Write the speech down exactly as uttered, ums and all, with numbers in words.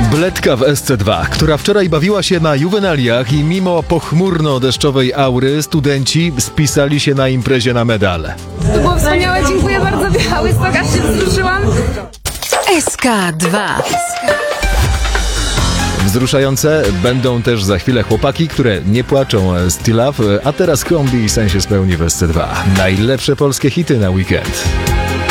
Bledka w S C dwa, która wczoraj bawiła się na juwenaliach i mimo pochmurno-deszczowej aury studenci spisali się na imprezie na medale. To było wspaniałe, dziękuję bardzo, Białystok, aż się wzruszyłam. S K dwa. Wzruszające będą też za chwilę chłopaki, które nie płaczą z T-Love, a teraz kombi i sen się spełni w S C dwa. Najlepsze polskie hity na weekend.